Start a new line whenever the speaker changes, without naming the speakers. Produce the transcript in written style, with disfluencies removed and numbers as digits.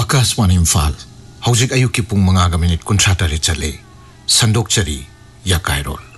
आकाशवाणी इम्फाल हौजिक अयुकी पुंग 5 minute 53 चले संदोकचरी याकायरोल।